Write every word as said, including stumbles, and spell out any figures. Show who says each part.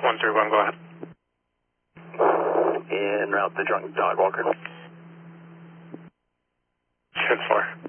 Speaker 1: one three one, go ahead.
Speaker 2: En route to drunk dog walker.
Speaker 1: ten four.